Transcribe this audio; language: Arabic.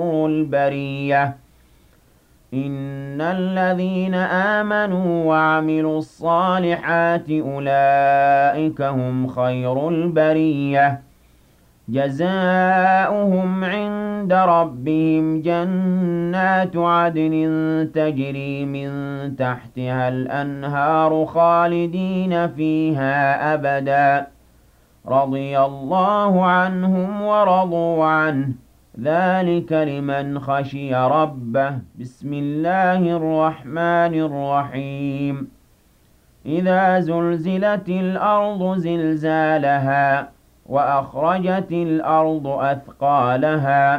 البرية إن الذين آمنوا وعملوا الصالحات أولئك هم خير البرية جزاؤهم عند ربهم جنات عدن تجري من تحتها الأنهار خالدين فيها أبدا رضي الله عنهم ورضوا عنه ذلك لمن خشي ربه بسم الله الرحمن الرحيم إذا زلزلت الأرض زلزالها وأخرجت الأرض أثقالها